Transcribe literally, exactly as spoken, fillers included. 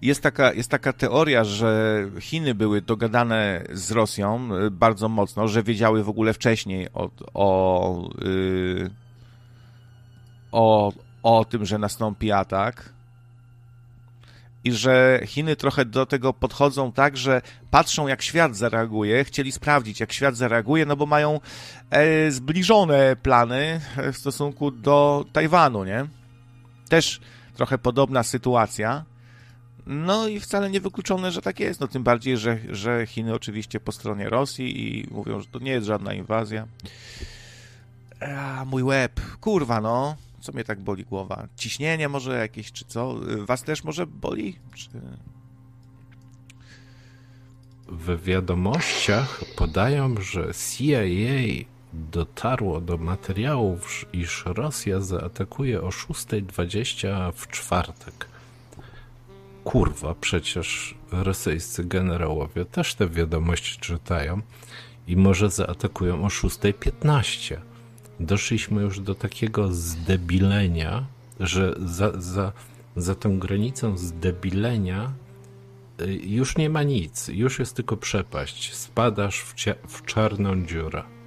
Jest taka, jest taka teoria, że Chiny były dogadane z Rosją bardzo mocno, że wiedziały w ogóle wcześniej o, o, yy, o, o tym, że nastąpi atak. I że Chiny trochę do tego podchodzą tak, że patrzą, jak świat zareaguje, chcieli sprawdzić, jak świat zareaguje, no bo mają e, zbliżone plany w stosunku do Tajwanu, nie? Też trochę podobna sytuacja. No i wcale nie wykluczone, że tak jest. No tym bardziej, że, że Chiny oczywiście po stronie Rosji i mówią, że to nie jest żadna inwazja. A, mój łeb, kurwa no. Co mnie tak boli głowa? Ciśnienie może jakieś, czy co? Was też może boli? Czy... W wiadomościach podają, że C I A dotarło do materiałów, iż Rosja zaatakuje o szósta dwadzieścia w czwartek. Kurwa, przecież rosyjscy generałowie też te wiadomości czytają i może zaatakują o szósta piętnaście. Doszliśmy już do takiego zdebilenia, że za, za, za tą granicą zdebilenia już nie ma nic, już jest tylko przepaść. Spadasz w, cia- w czarną dziurę.